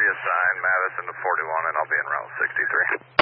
reassign Madison to 41, and I'll be in route 63.